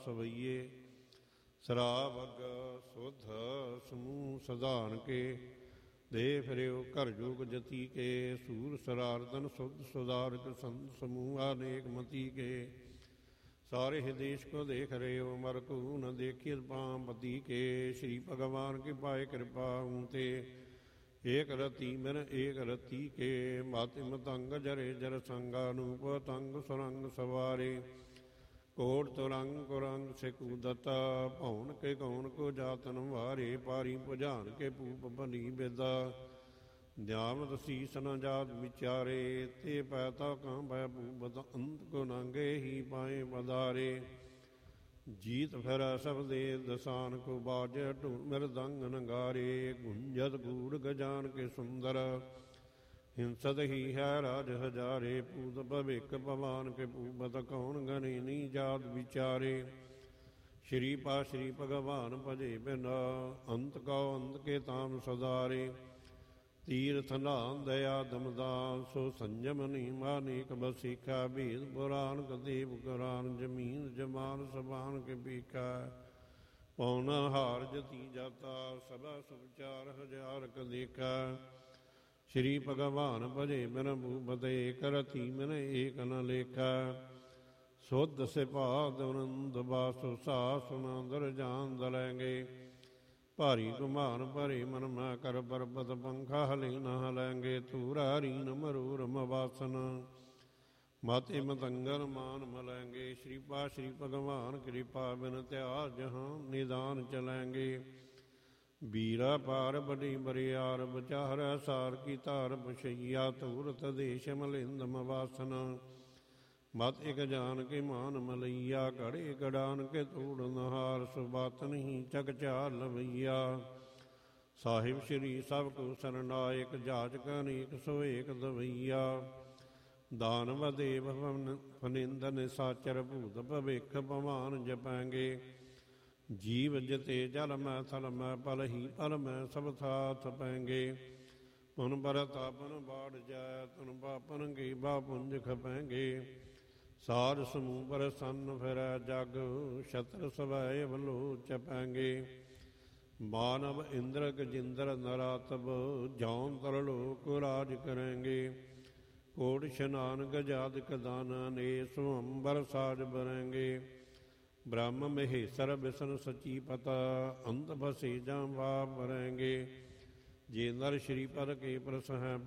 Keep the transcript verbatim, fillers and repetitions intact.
सवैये सरावग सुध समूह सधान के दे फिरो घर जोग जती के सूर सरारदन सुध सुधारक संत समूह अनेक मती के सारे ही देश को देख रहे हो मर को न देखिए पाम पति के श्री भगवान की पाए कृपा ऊते एक रति मिन एक रति के माति मतंग जरे जर संगानूप तंग सुरंग सवारे कोट तुरंग कुरंग से कूदता पौन के कौन को जातन वारे पारी पुजान के पूप बनी बेदा ध्यावत शीस न जात विचारे ते पैता कां भय पूबत अंत को नांगे ही पाए बदारे जीत फिर सब दे दसान को बाज ढूंढ मृदंग नगारे गुंजत गूढ़ गजान के सुंदर हिंसत ही है राज हजारे पूत भविक पवान के पूबत कौन गणे नी जात विचारे श्री पा श्री भगवान भजे बिना अंत का अंत के ताम सदारे तीर्थ नाम दया दमदान सो संयम नीमानिक बसिका भेद पुराण कदेव कुरान जमीन जमान सबान के पीका पौना हार जती जाता सभा सुचार हजार कदेखा श्री भगवान भजे बिन भूपते करती मन एक न लेखा सुध से पाद आनंद बासु सा सुनंदर जान दलेंगे भारी गुमान भरे मन मैं कर पर्वत पंखा हले न हलेंगे तूरा रीन मरूर मवासन माते मतंगल मान मलेंगे श्री पा श्री भगवान कृपा बिन त्याग जहाँ निदान चलेंगे बीरा पार बड़ी बरियार बचार सार की तार बशैया तूरत देश मलिंद मवासन मत एक जान के मान मलैया कड़े गड़ान के तोड़ नहार सुबात नहीं चक चार लवैया साहिब श्री सब को सरनायक जाच कनेक सो एक दवैया दानव देव फनिंद निसाचर भूत भविख पवान जपेंगे जीव जते जल मैं थल मैं पल ही पल मैं सब था थपेंगे पुन बरतापन बाढ़ जाय तुन बापन गे बापुंज खपेंगे सार समूह पर सन फिर जग छत्र सवै वलो चपेंगे मानव इंद्र गजिंद्र नरातब जौन तरलोक राज करेंगे कोट स्नान गजादिक दाना ने स्वंबर साज बरेंगे ब्रह्म महेश्वर विष्णु सची पता अंत बसे जावा भरेंगे जे नर श्रीपद के प्रस हैं